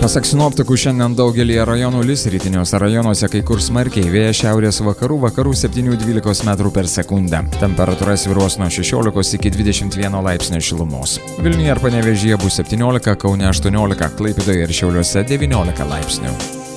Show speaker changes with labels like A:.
A: Pasak sinoptikų, šiandien daugelį rajonų lis, rytiniuose rajonuose kai kur smarkiai, vėjas šiaurės vakarų 7-12 metrų per sekundę. Temperatūra svyruos nuo 16 iki 21 laipsnio šilumos. Vilniuje ir Panevėžyje bus 17, Kaune 18, Klaipėdoje ir Šiauliuose 19 laipsnių.